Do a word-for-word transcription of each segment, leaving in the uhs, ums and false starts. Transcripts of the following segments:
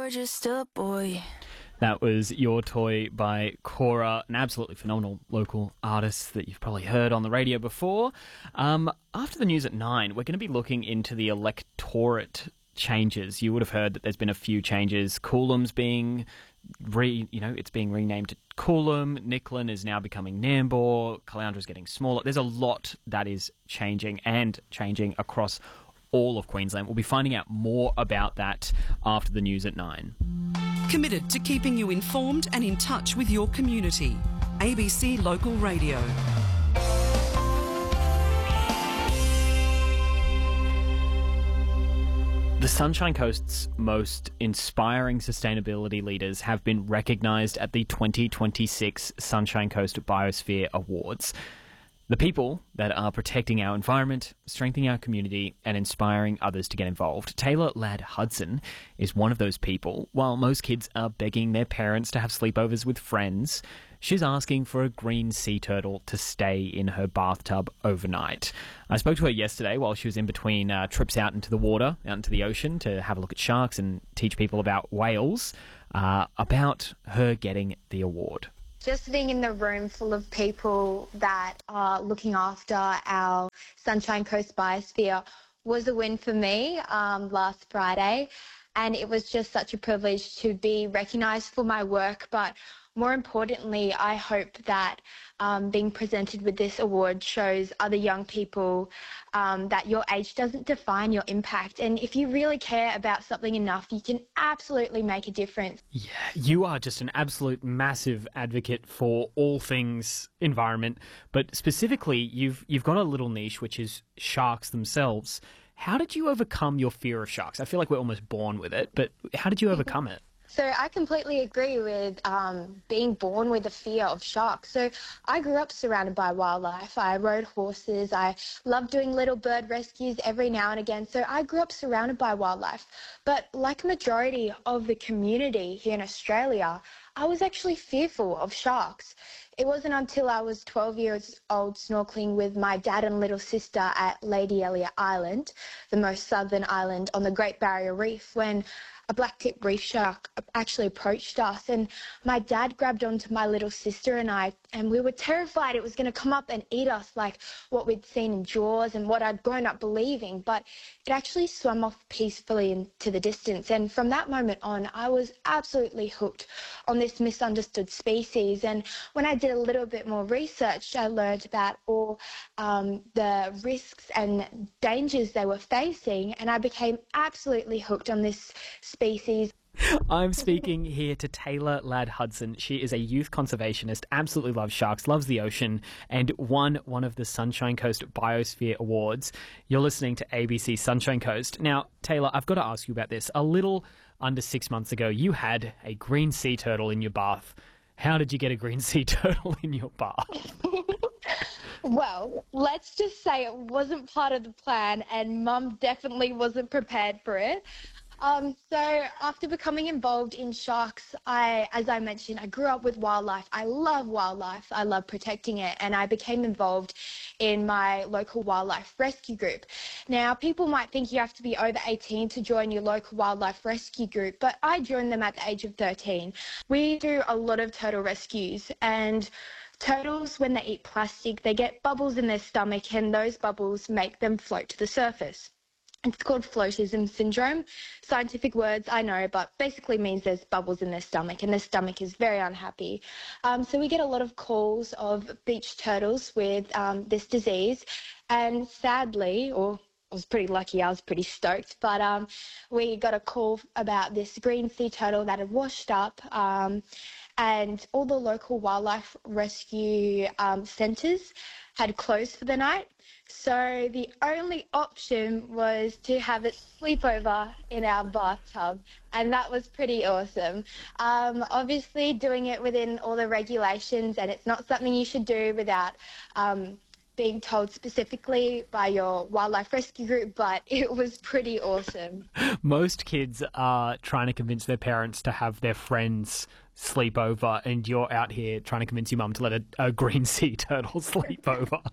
you're just a boy. That was Your Toy by Cora, an absolutely phenomenal local artist that you've probably heard on the radio before. Um, after the news at nine, we're going to be looking into the electorate changes. You would have heard that there's been a few changes. Coolum's being re, you know, it's being renamed to Coolum. Nicklin is now becoming Nambour. Caloundra's getting smaller. There's a lot that is changing and changing across all of Queensland. We'll be finding out more about that after the news at nine. Committed to keeping you informed and in touch with your community. A B C Local Radio. The Sunshine Coast's most inspiring sustainability leaders have been recognised at the twenty twenty-six Sunshine Coast Biosphere Awards. The people that are protecting our environment, strengthening our community, and inspiring others to get involved. Taylor Ladd Hudson is one of those people. While most kids are begging their parents to have sleepovers with friends, she's asking for a green sea turtle to stay in her bathtub overnight. I spoke to her yesterday while she was in between uh, trips out into the water, out into the ocean, to have a look at sharks and teach people about whales, uh, about her getting the award. Just being in the room full of people that are looking after our Sunshine Coast Biosphere was a win for me um, last Friday. And it was just such a privilege to be recognised for my work. But more importantly, I hope that um, being presented with this award shows other young people um, that your age doesn't define your impact. And if you really care about something enough, you can absolutely make a difference. Yeah, you are just an absolute massive advocate for all things environment, but specifically you've you've got a little niche, which is sharks themselves. How did you overcome your fear of sharks? I feel like we're almost born with it, but how did you overcome it? So I completely agree with um, being born with a fear of sharks. So I grew up surrounded by wildlife. I rode horses. I loved doing little bird rescues every now and again. So I grew up surrounded by wildlife. But like a majority of the community here in Australia, I was actually fearful of sharks. It wasn't until I was twelve years old snorkeling with my dad and little sister at Lady Elliot Island, the most southern island on the Great Barrier Reef, when a black-tip reef shark actually approached us, and my dad grabbed onto my little sister and I, and we were terrified it was going to come up and eat us like what we'd seen in Jaws and what I'd grown up believing, but it actually swam off peacefully into the distance. And from that moment on, I was absolutely hooked on this misunderstood species. And when I did a little bit more research, I learned about all um, the risks and dangers they were facing, and I became absolutely hooked on this species. I'm speaking here to Taylor Ladd Hudson. She is a youth conservationist, absolutely loves sharks, loves the ocean, and won one of the Sunshine Coast Biosphere Awards. You're listening to A B C Sunshine Coast. Now, Taylor, I've got to ask you about this. A little under six months ago, you had a green sea turtle in your bath. How did you get a green sea turtle in your bath? Well, let's just say it wasn't part of the plan, and Mum definitely wasn't prepared for it. Um, so after becoming involved in sharks, I, as I mentioned, I grew up with wildlife. I love wildlife. I love protecting it. And I became involved in my local wildlife rescue group. Now, people might think you have to be over eighteen to join your local wildlife rescue group, but I joined them at the age of thirteen. We do a lot of turtle rescues, and turtles, when they eat plastic, they get bubbles in their stomach, and those bubbles make them float to the surface. It's called floatism syndrome. Scientific words, I know, but basically means there's bubbles in their stomach, and their stomach is very unhappy. Um, so we get a lot of calls of beach turtles with um, this disease, and sadly, or I was pretty lucky, I was pretty stoked, but um, we got a call about this green sea turtle that had washed up, um, and all the local wildlife rescue um, centres had closed for the night. So the only option was to have it sleep over in our bathtub, and that was pretty awesome. Um, obviously doing it within all the regulations, and it's not something you should do without um, being told specifically by your wildlife rescue group, but it was pretty awesome. Most kids are trying to convince their parents to have their friends sleep over, and you're out here trying to convince your mum to let a, a green sea turtle sleep over.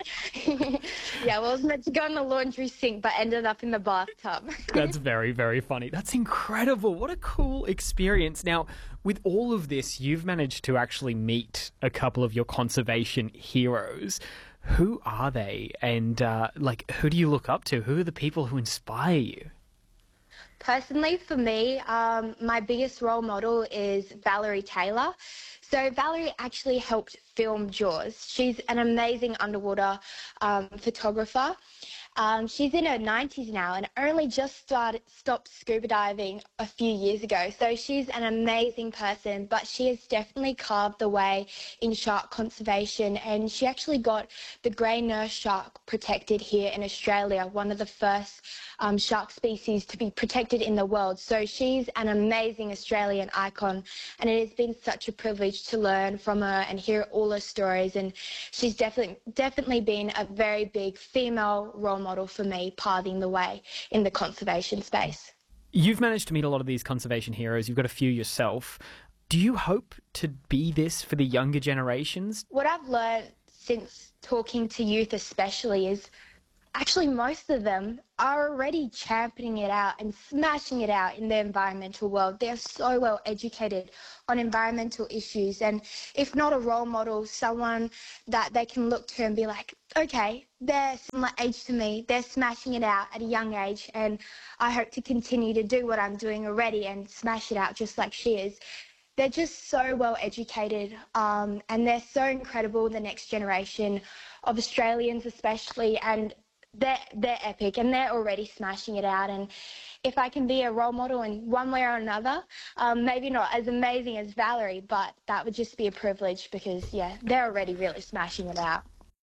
Yeah, well, I was meant to go in the laundry sink, but ended up in the bathtub. That's very, very funny. That's incredible. What a cool experience. Now, with all of this, you've managed to actually meet a couple of your conservation heroes. Who are they? And, uh, like, who do you look up to? Who are the people who inspire you? Personally, for me, um, my biggest role model is Valerie Taylor. So Valerie actually helped film Jaws. She's an amazing underwater um, photographer. Um, she's in her nineties now and only just started stopped scuba diving a few years ago. So she's an amazing person, but she has definitely carved the way in shark conservation, and she actually got the grey nurse shark protected here in Australia, one of the first um, shark species to be protected in the world. So she's an amazing Australian icon, and it has been such a privilege to learn from her and hear all her stories. And she's definitely definitely been a very big female role model for me, paving the way in the conservation space. You've managed to meet a lot of these conservation heroes. You've got a few yourself. Do you hope to be this for the younger generations? What I've learned since talking to youth especially is actually most of them are already championing it out and smashing it out in the environmental world. They're so well educated on environmental issues, and if not a role model, someone that they can look to and be like, okay, they're similar age to me, they're smashing it out at a young age, and I hope to continue to do what I'm doing already and smash it out just like she is. They're just so well educated, um, and they're so incredible, the next generation of Australians especially, and they're, they're epic, and they're already smashing it out. And if I can be a role model in one way or another, um, maybe not as amazing as Valerie, but that would just be a privilege because, yeah, they're already really smashing it out.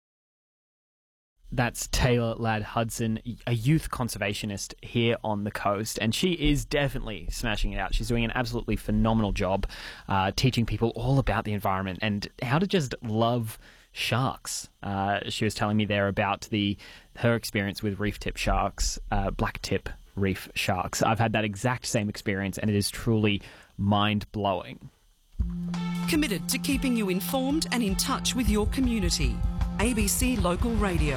That's Taylor Ladd-Hudson, a youth conservationist here on the coast, and she is definitely smashing it out. She's doing an absolutely phenomenal job uh, teaching people all about the environment and how to just love sharks. Uh, she was telling me there about the her experience with reef tip sharks, uh, black tip reef sharks. I've had that exact same experience, and it is truly mind-blowing. Committed to keeping you informed and in touch with your community. A B C Local Radio.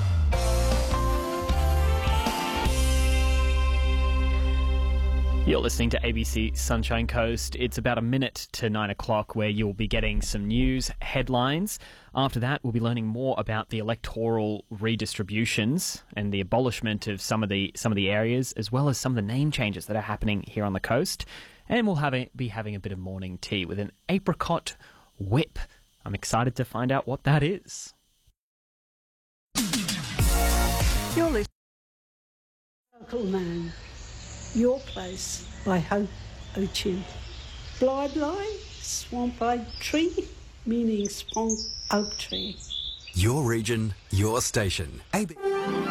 You're listening to A B C Sunshine Coast. It's about a minute to nine o'clock where you'll be getting some news headlines. After that, we'll be learning more about the electoral redistributions and the abolishment of some of the some of the areas, as well as some of the name changes that are happening here on the coast. And we'll have a, be having a bit of morning tea with an apricot whip. I'm excited to find out what that is. You're listening to Local Man, Your Place by Hope Ochu. Bly Bly, Swamp Oak Tree, meaning swamp oak tree. Your region, your station. A B-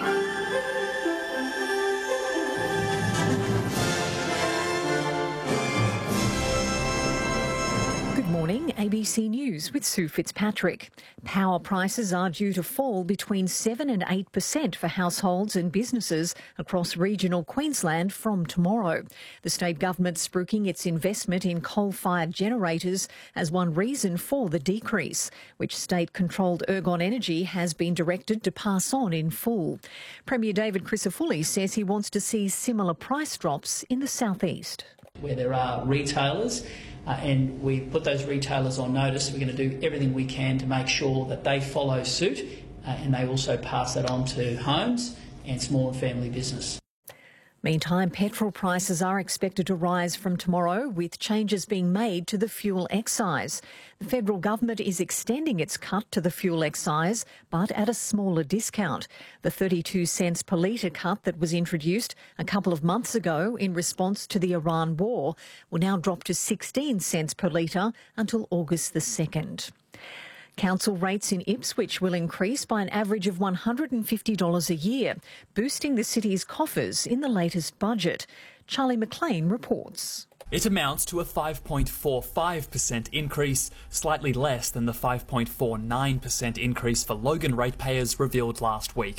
Morning, A B C News with Sue Fitzpatrick. Power prices are due to fall between seven and eight percent for households and businesses across regional Queensland from tomorrow. The state government spruiking its investment in coal-fired generators as one reason for the decrease, which state-controlled Ergon Energy has been directed to pass on in full. Premier David Crisafulli says he wants to see similar price drops in the southeast. Where there are retailers, uh, and we put those retailers on notice, we're going to do everything we can to make sure that they follow suit, uh, and they also pass that on to homes and small and family business. Meantime, petrol prices are expected to rise from tomorrow, with changes being made to the fuel excise. The federal government is extending its cut to the fuel excise, but at a smaller discount. The thirty-two cents per litre cut that was introduced a couple of months ago in response to the Iran war will now drop to sixteen cents per litre until August the second. Council rates in Ipswich will increase by an average of one hundred fifty dollars a year, boosting the city's coffers in the latest budget. Charlie McLean reports. It amounts to a five point four five percent increase, slightly less than the five point four nine percent increase for Logan ratepayers revealed last week.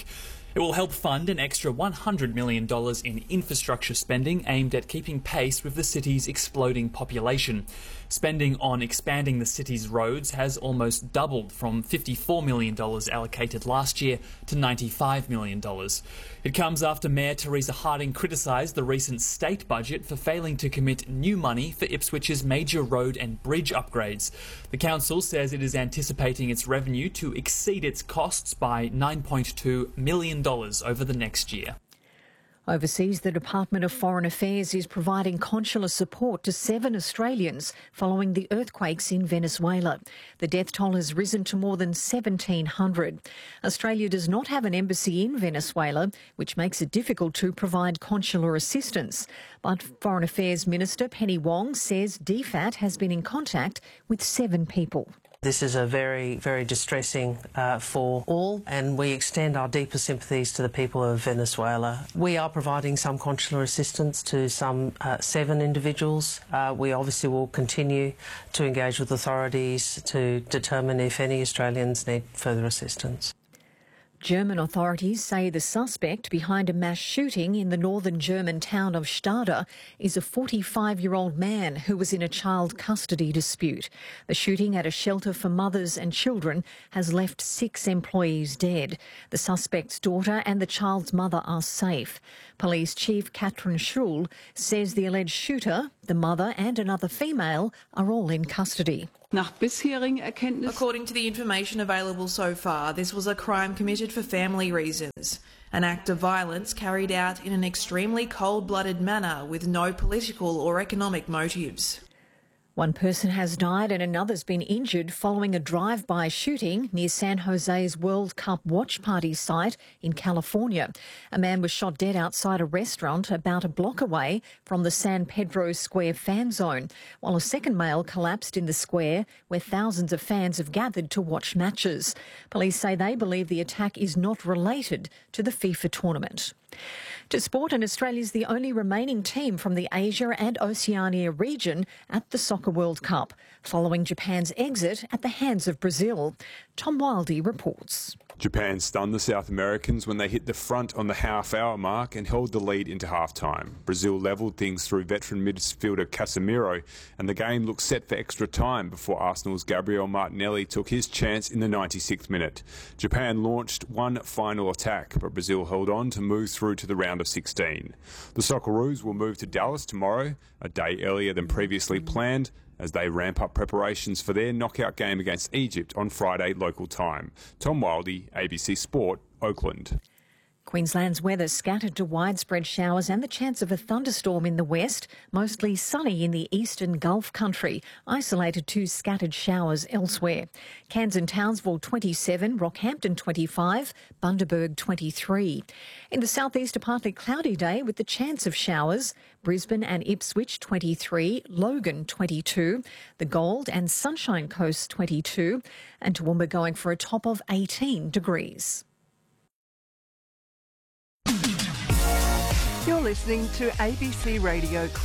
It will help fund an extra one hundred million dollars in infrastructure spending aimed at keeping pace with the city's exploding population. Spending on expanding the city's roads has almost doubled from fifty-four million dollars allocated last year to ninety-five million dollars. It comes after Mayor Teresa Harding criticised the recent state budget for failing to commit new money for Ipswich's major road and bridge upgrades. The council says it is anticipating its revenue to exceed its costs by nine point two million dollars over the next year. Overseas, the Department of Foreign Affairs is providing consular support to seven Australians following the earthquakes in Venezuela. The death toll has risen to more than seventeen hundred. Australia does not have an embassy in Venezuela, which makes it difficult to provide consular assistance. But Foreign Affairs Minister Penny Wong says D F A T has been in contact with seven people. This is a very, very distressing uh, for all, and we extend our deepest sympathies to the people of Venezuela. We are providing some consular assistance to some uh, seven individuals. Uh, we obviously will continue to engage with authorities to determine if any Australians need further assistance. German authorities say the suspect behind a mass shooting in the northern German town of Stade is a forty-five-year-old man who was in a child custody dispute. The shooting at a shelter for mothers and children has left six employees dead. The suspect's daughter and the child's mother are safe. Police Chief Katrin Schul says the alleged shooter, the mother and another female are all in custody. According to the information available so far, this was a crime committed for family reasons. An act of violence carried out in an extremely cold-blooded manner with no political or economic motives. One person has died and another's been injured following a drive-by shooting near San Jose's World Cup watch party site in California. A man was shot dead outside a restaurant about a block away from the San Pedro Square fan zone, while a second male collapsed in the square where thousands of fans have gathered to watch matches. Police say they believe the attack is not related to the FIFA tournament. To sport, and Australia's the only remaining team from the Asia and Oceania region at the Soccer World Cup, following Japan's exit at the hands of Brazil. Tom Wildey reports. Japan stunned the South Americans when they hit the front on the half-hour mark and held the lead into half-time. Brazil levelled things through veteran midfielder Casemiro, and the game looked set for extra time before Arsenal's Gabriel Martinelli took his chance in the ninety-sixth minute. Japan launched one final attack, but Brazil held on to move through to the round of sixteen. The Socceroos will move to Dallas tomorrow, a day earlier than previously planned, as they ramp up preparations for their knockout game against Egypt on Friday local time. Tom Wildey, A B C Sport, Oakland. Queensland's weather scattered to widespread showers and the chance of a thunderstorm in the west, mostly sunny in the eastern Gulf country, isolated to scattered showers elsewhere. Cairns and Townsville twenty-seven, Rockhampton twenty-five, Bundaberg twenty-three. In the southeast, a partly cloudy day with the chance of showers. Brisbane and Ipswich twenty-three, Logan twenty-two, the Gold and Sunshine Coast twenty-two, and Toowoomba going for a top of eighteen degrees. You're listening to A B C Radio